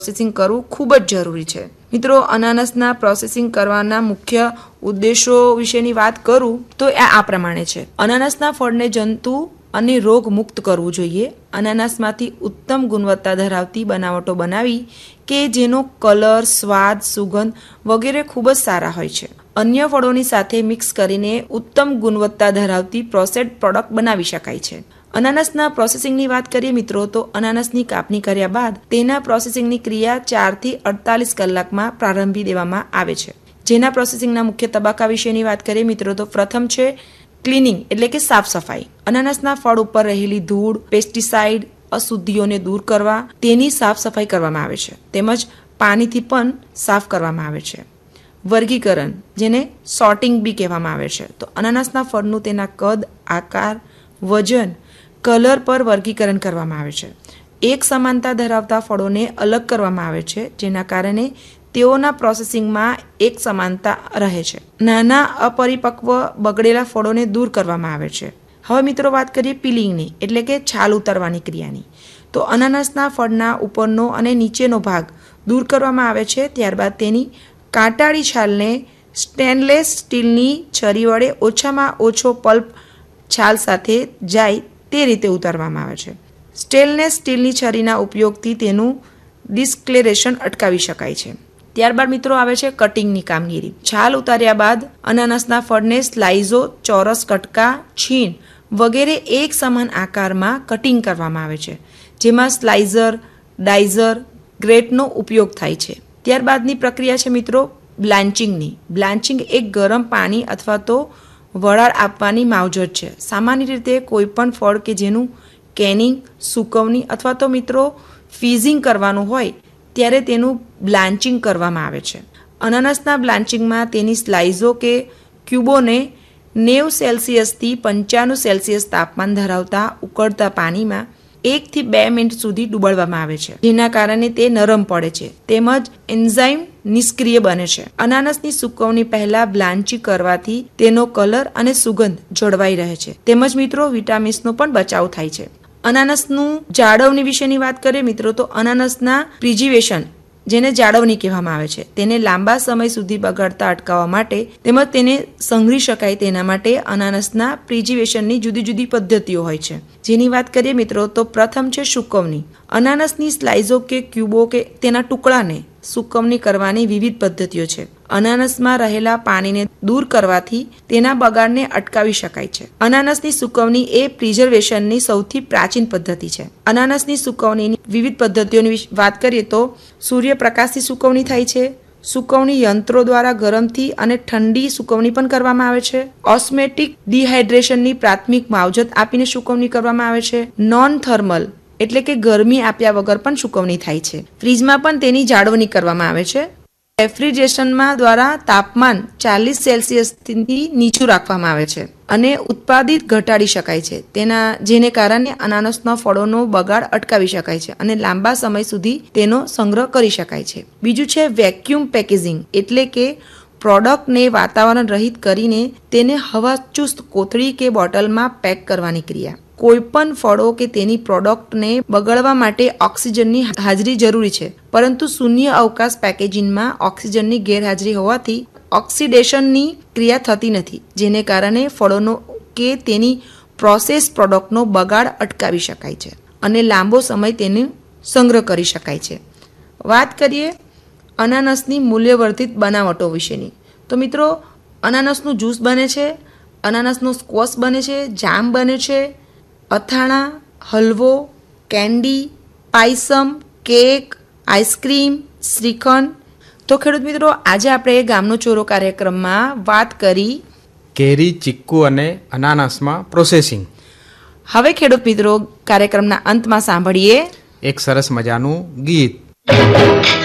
Processing કરવું ખૂબ જ જરૂરી છે. મિત્રો, અનાનસના પ્રોસેસિંગ કરવાના મુખ્ય ઉદ્દેશો વિશેની વાત કરું તો આ પ્રમાણે છે. અનાનસના ફળને જંતુ અને રોગ મુક્ત કરવું જોઈએ. અનાનસમાંથી ઉત્તમ ગુણવત્તા ધરાવતી બનાવટો બનાવી કે જેનો કલર, સ્વાદ, સુગંધ વગેરે ખૂબ જ સારા હોય છે. અન્ય ફળોની સાથે મિક્સ કરીને ઉત્તમ ગુણવત્તા ધરાવતી પ્રોસેસ્ડ પ્રોડક્ટ બનાવી શકાય છે. અનાનસના પ્રોસેસિંગની વાત કરીએ મિત્રો, તો અનાનસની કાપણી કર્યા બાદ તેના પ્રોસેસિંગની ક્રિયા 4 થી 48 કલાકમાં પ્રારંભી દેવામાં આવે છે. જેના પ્રોસેસિંગના મુખ્ય તબક્કા વિશેની વાત કરીએ મિત્રો, તો પ્રથમ છે ક્લિનિંગ એટલે કે સાફ સફાઈ. અનાનસના ફળ ઉપર રહેલી ધૂળ, પેસ્ટિસાઇડ, અશુદ્ધિઓને દૂર કરવા તેની સાફ સફાઈ કરવામાં આવે છે. તેમજ પાણીથી પણ સાફ કરવામાં આવે છે. વર્ગીકરણ, જેને સોર્ટિંગ બી કહેવામાં આવે છે. તો અનાનસના ફળનું તેના કદ, આકાર, વજન, કલર પર વર્ગીકરણ કરવામાં આવે છે. એક સમાનતા ધરાવતા ફળોને અલગ કરવામાં આવે છે, જેના કારણે તેઓના પ્રોસેસિંગમાં એક સમાનતા રહે છે. નાના અપરિપક્વ બગડેલા ફળોને દૂર કરવામાં આવે છે. હવે મિત્રો વાત કરીએ પીલિંગની એટલે કે છાલ ઉતારવાની ક્રિયાની. તો અનાનસના ફળના ઉપરનો અને નીચેનો ભાગ દૂર કરવામાં આવે છે. ત્યારબાદ તેની કાંટાળી છાલને સ્ટેનલેસ સ્ટીલની છરી વડે ઓછામાં ઓછો પલ્પ છાલ સાથે જાય તે રીતે ઉતારવામાં આવે છે. સ્ટેનલેસ સ્ટીલની છરીના ઉપયોગથી તેનું ડિસ્કલેરેશન અટકાવી શકાય છે. ત્યારબાદ મિત્રો આવે છે કટિંગની કામગીરી. છાલ ઉતાર્યા બાદ અનાનસના ફળને સ્લાઇઝો, ચોરસ કટકા, છીણ વગેરે એક સમાન આકારમાં કટિંગ કરવામાં આવે છે, જેમાં સ્લાઇઝર, ડાઇઝર, ગ્રેટનો ઉપયોગ થાય છે. ત્યારબાદની પ્રક્રિયા છે મિત્રો બ્લાન્ચિંગની. બ્લાન્ચિંગ એક ગરમ પાણી અથવા તો વરાળ આપવાની માવજત છે. સામાન્ય રીતે કોઈ પણ ફળ કે જેનું કેનિંગ, સૂકવણી અથવા તો મિત્રો ફ્રીઝિંગ કરવાનું હોય ત્યારે તેનું બ્લાન્ચિંગ કરવામાં આવે છે. અનાનસના બ્લાન્ચિંગમાં તેની સ્લાઇઝો કે ક્યુબોને 90 સેલ્સિયસથી 95 સેલ્સિયસ તાપમાન ધરાવતા ઉકળતા પાણીમાં 1 થી 2 મિનિટ સુધી ડૂબાડવામાં આવે છે, જેના કારણે તે નરમ પડે છે તેમજ એન્ઝાઇમ નિષ્ક્રિય બને છે. અનાનસની સૂકવણી પહેલા બ્લાન્ચિંગ કરવાથી તેનો કલર અને સુગંધ જળવાઈ રહે છે. તેમજ મિત્રો વિટામિન્સનો પણ બચાવ થાય છે. અનાનસનું જાળવણી વિશેની વાત કરીએ મિત્રો, તો અનાનસના પ્રિઝર્વેશન, જેને જાળવણી કહેવામાં આવે છે, તેને લાંબા સમય સુધી બગાડતા અટકાવવા માટે તેમજ તેને સંઘરી શકાય તેના માટે અનાનસના પ્રિઝર્વેશનની જુદી જુદી પદ્ધતિઓ હોય છે. જેની વાત કરીએ મિત્રો, તો પ્રથમ છે સૂકવણી. અનાનસની સ્લાઇઝો કે ક્યુબો કે તેના ટુકડાને સૂકવણી કરવાની વિવિધ પદ્ધતિઓ છે. અનાનસમાં રહેલા પાણીને દૂર કરવાથી તેના બગાડને અટકાવી શકાય છે. અનાનસની સૂકવણી એ પ્રિઝર્વેશનની સૌથી પ્રાચીન પદ્ધતિ છે. અનાનસની સૂકવણીની વિવિધ પદ્ધતિઓની વાત કરીએ તો સૂર્યપ્રકાશથી સૂકવણી થાય છે. સૂકવણી યંત્રો દ્વારા ગરમથી અને ઠંડી સૂકવણી પણ કરવામાં આવે છે. ઓસ્મેટિક ડિહાઇડ્રેશનની પ્રાથમિક માવજત આપીને સૂકવણી કરવામાં આવે છે. નોન થર્મલ એટલે કે ગરમી આપ્યા વગર પણ સૂકવણી થાય છે. ફ્રીજમાં પણ તેની જાળવણી કરવામાં આવે છે. રેફ્રિજરેશનમાં દ્વારા તાપમાન 40 સેલ્સિયસથી નીચું રાખવામાં આવે છે અને ઉત્પાદિત ઘટાડી શકાય છે. જેને કારણે અનાનસના ફળોનો બગાડ અટકાવી શકાય છે અને લાંબા સમય સુધી તેનો સંગ્રહ કરી શકાય છે. બીજું છે વેક્યુમ પેકેજિંગ એટલે કે પ્રોડક્ટને વાતાવરણ રહિત કરીને તેને હવાચુસ્ત કોથળી કે બોટલમાં પેક કરવાની ક્રિયા. કોઈપણ ફળો કે તેની પ્રોડક્ટને બગાડવા માટે ઓક્સિજનની હાજરી જરૂરી છે, પરંતુ શૂન્ય અવકાશ પેકેજિંગમાં ઓક્સિજનની ગેરહાજરી હોવાથી ઓક્સિડેશનની ક્રિયા થતી નથી, જેને કારણે ફળોનો કે તેની પ્રોસેસ પ્રોડક્ટનો બગાડ અટકાવી શકાય છે અને લાંબો સમય તેનો સંગ્રહ કરી શકાય છે. વાત કરીએ અનાનસની મૂલ્યવર્ધિત બનાવટો વિશેની, તો મિત્રો અનાનસનું જ્યુસ બને છે, અનાનસનો સ્ક્વોશ બને છે, જામ બને છે, અથાણા, હલવો, candy, payasam, cake, ice cream, shrikhand. તો ખેડૂત મિત્રો, આજે આપણે ગામનો ચોરો કાર્યક્રમમાં વાત કરી કેરી, ચીક્કુ અને અનાનસમાં પ્રોસેસિંગ. હવે ખેડૂત મિત્રો, કાર્યક્રમના અંતમાં સાંભળીએ એક સરસ મજાનું ગીત.